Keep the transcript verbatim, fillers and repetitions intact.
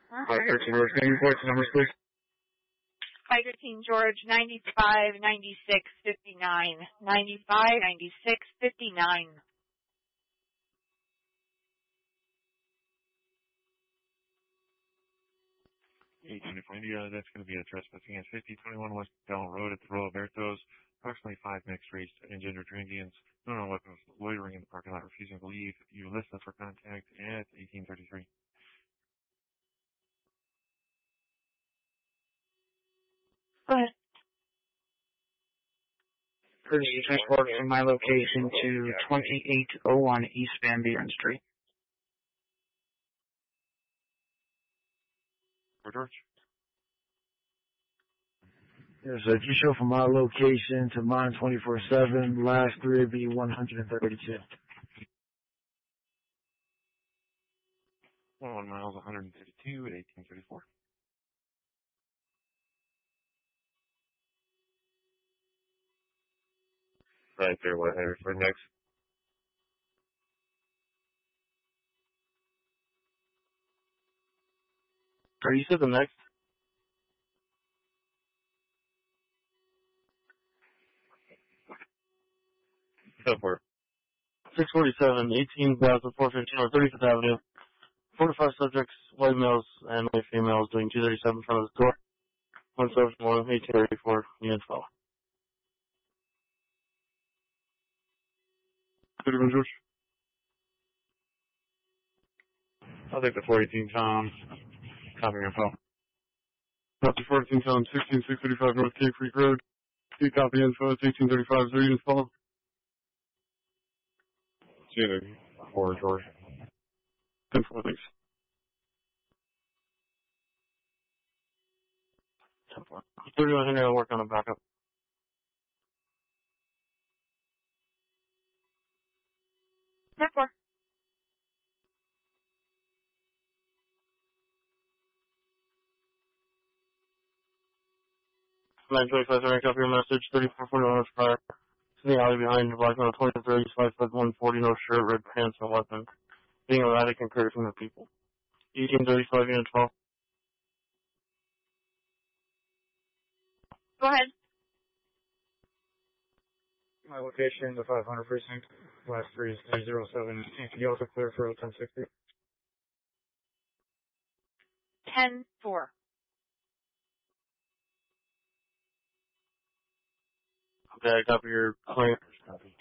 five thirteen George, can you report the numbers, please? five thirteen George, ninety-five, ninety-six, fifty-nine. ninety-five, ninety-six, fifty-nine. eight twenty-four India, that's going to be a trespassing at fifty twenty-one West Bell Road at the Royal Bertos. Approximately five mixed race and gender Indians, no no weapons, loitering in the parking lot, refusing to leave. You list us for contact at eighteen thirty-three. Go ahead. Courtesy transport from my location to twenty-eight oh one East Van Buren Street. For George? Yes, so if you show from my location to mine twenty-four seven, last three would be one hundred thirty-two. One miles, one hundred thirty-two at eighteen thirty-four. Right there, what I refer next. Are you said the next? Go for it. six forty-seven, eighteen thousand four hundred fifteen North thirty-fifth Avenue. Four to five subjects, white males and white females, doing two thirty-seven in front of the door. One seven one, eighteen thirty-four, unit twelve. Good evening, George. I'll take the four eighteen Tom. Copy info. Copy four eighteen Tom, sixteen six thirty-five North Cave Creek Road. Two copy info, it's eighteen thirty-five, is there units follow? See you four, George. ten four, thanks. ten four. thirty-one Henry, I'll work on a backup. ten four. nine twenty-five, Henry, copy your message, thirty-four forty-one prior. It's in the alley behind, black on twenty to thirty, five foot one forty, no shirt, red pants, no weapon. Being erratic and cursing the people. eighteen thirty-five, unit twelve. Go ahead. My location, the five hundred precinct, last three is three zero seven. You also clear for ten sixty. ten four. Okay, I copy your claim. Copy.